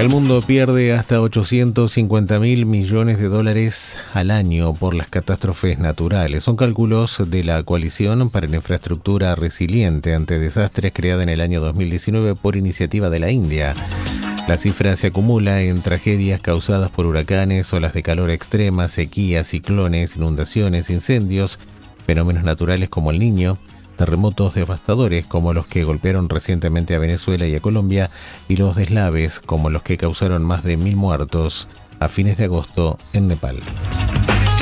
El mundo pierde hasta 850.000 millones de dólares al año por las catástrofes naturales. Son cálculos de la Coalición para la Infraestructura Resiliente ante Desastres, creada en el año 2019 por iniciativa de la India. La cifra se acumula en tragedias causadas por huracanes, olas de calor extremas, sequías, ciclones, inundaciones, incendios, fenómenos naturales como el Niño, terremotos devastadores como los que golpearon recientemente a Venezuela y a Colombia, y los deslaves como los que causaron más de 1.000 muertos a fines de agosto en Nepal.